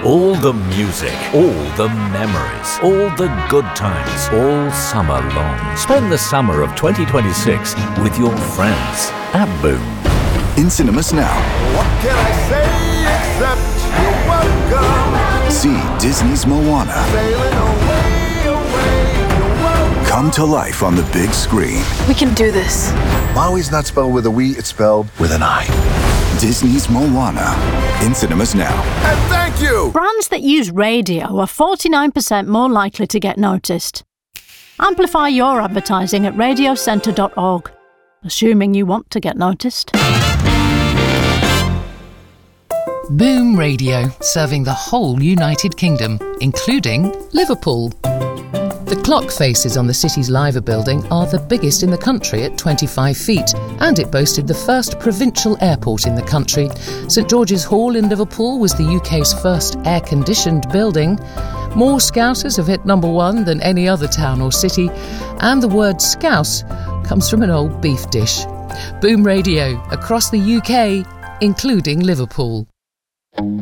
All the music, all the memories, all the good times, all summer long. Spend the summer of 2026 with your friends at Boom. In cinemas now. What can I say except you're welcome? See Disney's Moana. Sailing away, you're welcome. Come to life on the big screen. We can do this. Maui's not spelled with a we, it's spelled with an I. Disney's Moana. In cinemas now. And thank you! Brands that use radio are 49% more likely to get noticed. Amplify your advertising at radiocentre.org, assuming you want to get noticed. Boom Radio, serving the whole United Kingdom, including Liverpool. The clock faces on the city's Liver building are the biggest in the country at 25 feet, and it boasted the first provincial airport in the country. St George's Hall in Liverpool was the UK's first air-conditioned building. More Scousers have hit number one than any other town or city, and the word Scouse comes from an old beef dish. Boom Radio, across the UK, including Liverpool.